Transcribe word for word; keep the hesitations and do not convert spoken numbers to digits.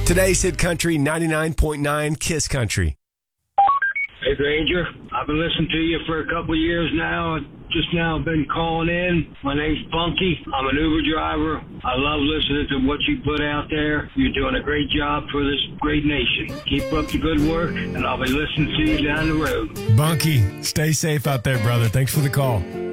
Today's Hit Country ninety-nine point nine Kiss Country. Hey, Ranger. I've been listening to you for a couple of years now. Just now been calling in. My name's Bunky. I'm an Uber driver. I love listening to what you put out there. You're doing a great job for this great nation. Keep up the good work, and I'll be listening to you down the road. Bunky, stay safe out there, brother. Thanks for the call.